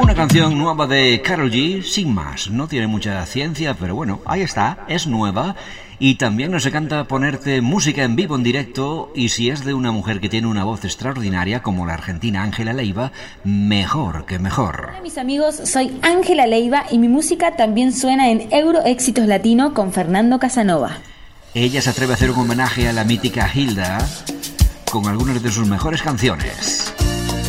Una canción nueva de Karol G, sin más, no tiene mucha ciencia, pero bueno, ahí está, es nueva. Y también nos encanta ponerte música en vivo, en directo, y si es de una mujer que tiene una voz extraordinaria, como la argentina Ángela Leiva, mejor que mejor. Hola mis amigos, soy Ángela Leiva y mi música también suena en Euro Éxitos Latino con Fernando Casanova. Ella se atreve a hacer un homenaje a la mítica Hilda con algunas de sus mejores canciones.